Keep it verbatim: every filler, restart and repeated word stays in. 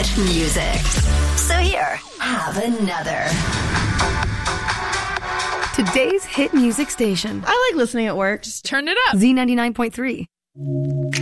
much music. So here, have another. Today's hit music station. I like listening at work. Just turn it up. Z ninety-nine point three.